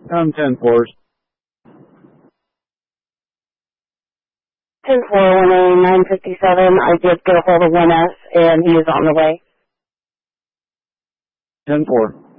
10-4. 10-4, 957. I did get a hold of 1S, and he is on the way. 10-4.